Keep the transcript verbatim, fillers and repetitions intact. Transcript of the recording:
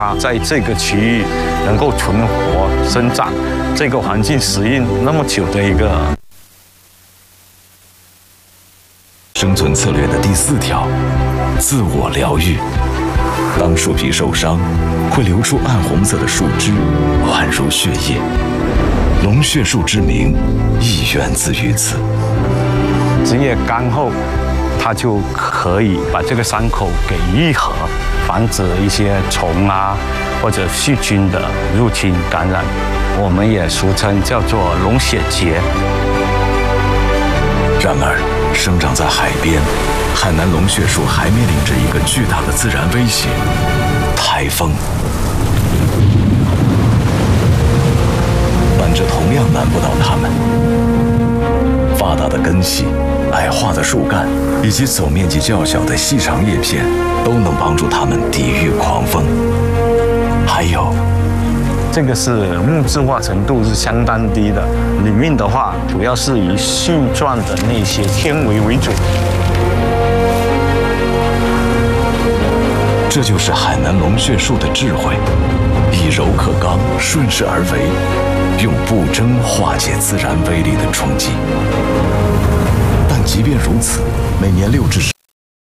它在这个区域能够存活生长，这个环境适应那么久的一个生存策略的第四条，自我疗愈。当树皮受伤，会流出暗红色的树枝，宛如血液。龙血树之名亦源自于此。 枝叶干后，它就可以把这个伤口给愈合，防止一些虫啊或者细菌的入侵感染。我们也俗称叫做龙血节。 然而，生长在海边，海南龙血树还面临着一个巨大的自然威胁——台风。但这同样难不倒它们。发达的根系、矮化的树干以及总面积较小的细长叶片，都能帮助它们抵御狂风。还有， 这个是木质化程度是相当低的，里面的话主要是以絮状的那些纤维为主。 这就是海南龙血树的智慧，以柔克刚，顺势而为，用不争化解自然威力的冲击。但即便如此，每年六至十。